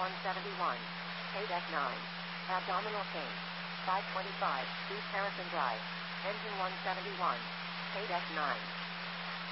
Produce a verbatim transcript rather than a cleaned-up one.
one seventy-one. Paid F nine. Abdominal pain. five twenty-five, East Harrison Drive. Engine one seventy-one. Paid F nine.